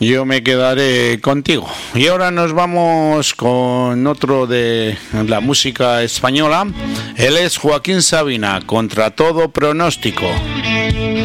Yo me quedaré contigo. Y ahora nos vamos con otro de la música española. Él es Joaquín Sabina, Contra todo pronóstico.